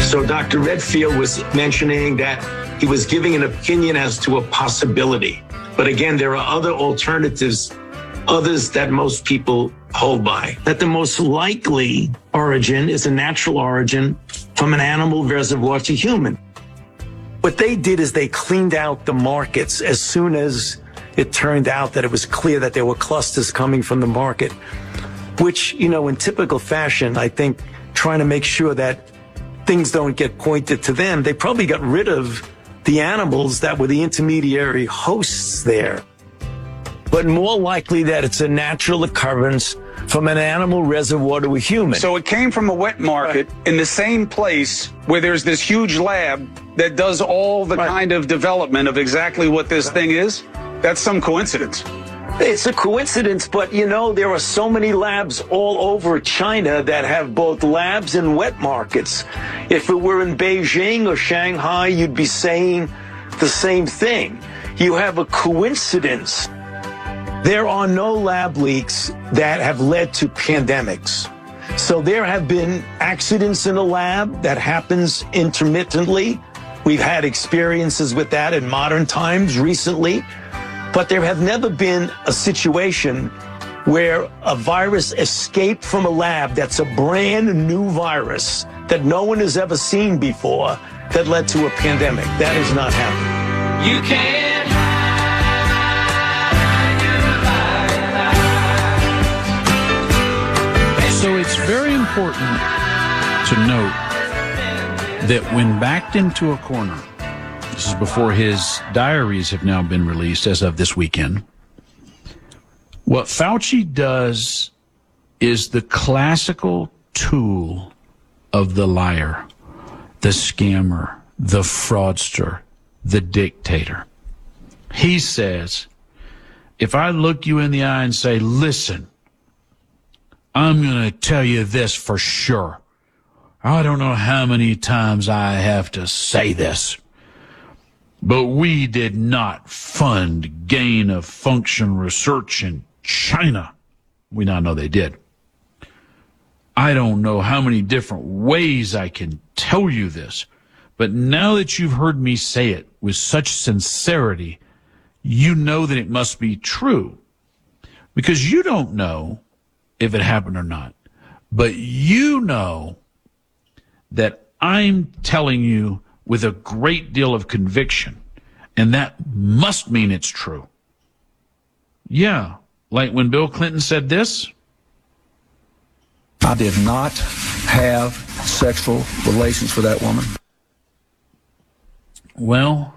So Dr. Redfield was mentioning that he was giving an opinion as to a possibility. But again, there are other alternatives, others that most people hold by. That the most likely origin is a natural origin from an animal reservoir to human. What they did is they cleaned out the markets as soon as it turned out that it was clear that there were clusters coming from the market, which, you know, in typical fashion, I think trying to make sure that things don't get pointed to them, they probably got rid of the animals that were the intermediary hosts there. But more likely that it's a natural occurrence from an animal reservoir to a human. So it came from a wet market in the same place where there's this huge lab that does all the kind of development of exactly what this thing is? That's some coincidence. It's a coincidence, but you know, there are so many labs all over China that have both labs and wet markets. If it were in Beijing or Shanghai, you'd be saying the same thing. You have a coincidence. There are no lab leaks that have led to pandemics. So there have been accidents in a lab that happens intermittently. We've had experiences with that in modern times recently. But there have never been a situation where a virus escaped from a lab that's a brand new virus that no one has ever seen before that led to a pandemic. That has not happened. You can't hide. So it's very important to note that when backed into a corner, this is before his diaries have now been released as of this weekend, what Fauci does is the classical tool of the liar, the scammer, the fraudster, the dictator. He says, if I look you in the eye and say, listen, I'm going to tell you this for sure. I don't know how many times I have to say this, but we did not fund gain-of-function research in China. We now know they did. I don't know how many different ways I can tell you this, but now that you've heard me say it with such sincerity, you know that it must be true. Because you don't know if it happened or not, but you know that I'm telling you with a great deal of conviction, and that must mean it's true. Yeah, like when Bill Clinton said this. I did not have sexual relations with that woman. Well,